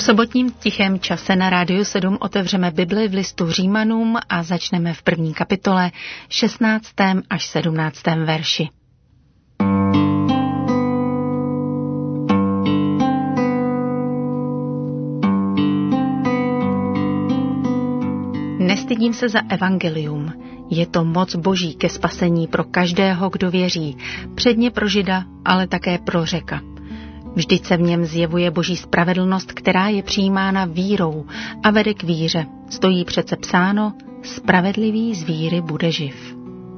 V sobotním tichém čase na Rádiu 7 otevřeme Bibli v listu Římanům a začneme v první kapitole 16. až 17. verši. Nestydím se za evangelium. Je to moc Boží ke spasení pro každého, kdo věří, předně pro Žida, ale také pro Řeka. Vždyť se v něm zjevuje Boží spravedlnost, která je přijímána vírou a vede k víře. Stojí přece psáno, spravedlivý z víry bude živ.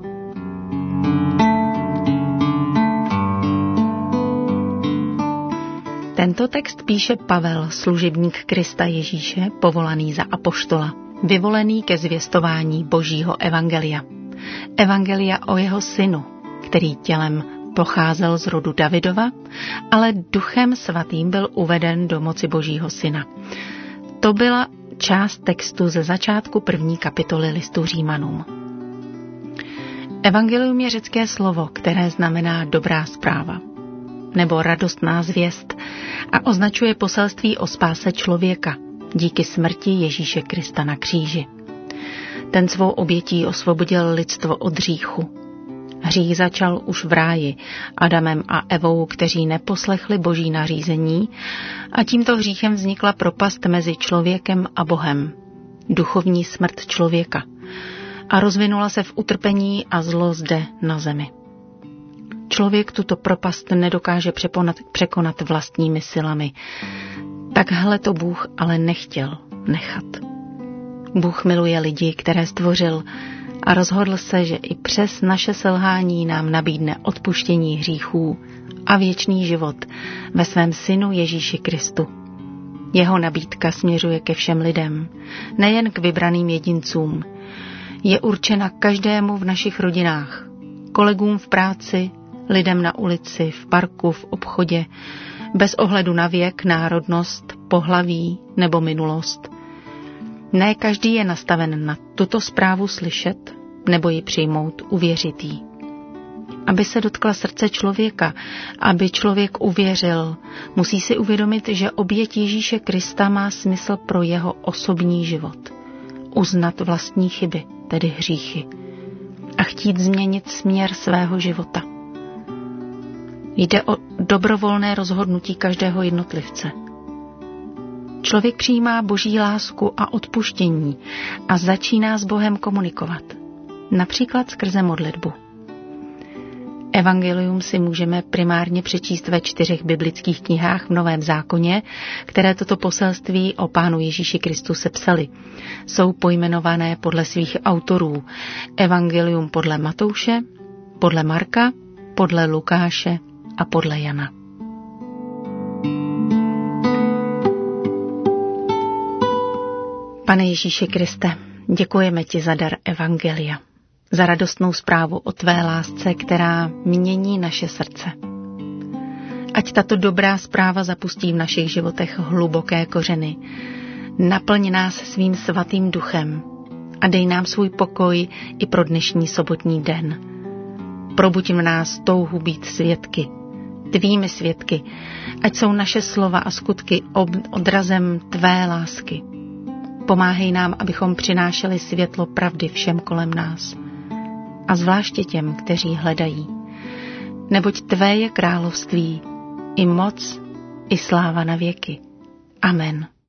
Tento text píše Pavel, služebník Krista Ježíše, povolaný za apoštola, vyvolený ke zvěstování Božího evangelia. Evangelia o jeho synu, který tělem pocházel z rodu Davidova, ale Duchem svatým byl uveden do moci Božího syna. To byla část textu ze začátku první kapitoly listu Římanům. Evangelium je řecké slovo, které znamená dobrá zpráva, nebo radostná zvěst a označuje poselství o spáse člověka díky smrti Ježíše Krista na kříži. Ten svou obětí osvobodil lidstvo od hříchu. Hřích začal už v ráji Adamem a Evou, kteří neposlechli Boží nařízení, a tímto hříchem vznikla propast mezi člověkem a Bohem, duchovní smrt člověka, a rozvinula se v utrpení a zlo zde na zemi. Člověk tuto propast nedokáže překonat vlastními silami. Takhle to Bůh ale nechtěl nechat. Bůh miluje lidi, které stvořil, a rozhodl se, že i přes naše selhání nám nabídne odpuštění hříchů a věčný život ve svém synu Ježíši Kristu. Jeho nabídka směřuje ke všem lidem, nejen k vybraným jedincům. Je určena každému v našich rodinách, kolegům v práci, lidem na ulici, v parku, v obchodě, bez ohledu na věk, národnost, pohlaví nebo minulost. Ne každý je nastaven na tuto zprávu slyšet nebo ji přijmout, uvěřit jí. Aby se dotkla srdce člověka, aby člověk uvěřil, musí si uvědomit, že oběť Ježíše Krista má smysl pro jeho osobní život. Uznat vlastní chyby, tedy hříchy, a chtít změnit směr svého života. Jde o dobrovolné rozhodnutí každého jednotlivce. Člověk přijímá Boží lásku a odpuštění a začíná s Bohem komunikovat, například skrze modlitbu. Evangelium si můžeme primárně přečíst ve 4 biblických knihách v Novém zákoně, které toto poselství o Pánu Ježíši Kristu sepsaly. Jsou pojmenované podle svých autorů: Evangelium podle Matouše, podle Marka, podle Lukáše a podle Jana. Pane Ježíši Kriste, děkujeme ti za dar evangelia, za radostnou zprávu o tvé lásce, která mění naše srdce. Ať tato dobrá zpráva zapustí v našich životech hluboké kořeny. Naplň nás svým svatým duchem a dej nám svůj pokoj i pro dnešní sobotní den. Probuď v nás touhu být svědky, tvými svědky, ať jsou naše slova a skutky odrazem tvé lásky. Pomáhej nám, abychom přinášeli světlo pravdy všem kolem nás. A zvláště těm, kteří hledají. Neboť tvé je království, i moc, i sláva na věky. Amen.